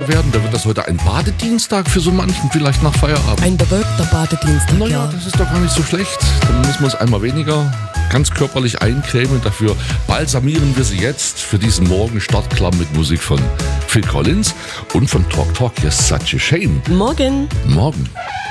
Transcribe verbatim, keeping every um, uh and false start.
werden. Da wird das heute ein Badedienstag für so manchen, vielleicht nach Feierabend. Ein bewölkter Badedienstag, Naja, ja. das ist doch gar nicht so schlecht. Dann müssen wir uns einmal weniger ganz körperlich eincremen. Dafür balsamieren wir sie jetzt für diesen Morgen startklar mit Musik von Phil Collins und von Talk Talk. Yes, such a shame. Morgen. Morgen.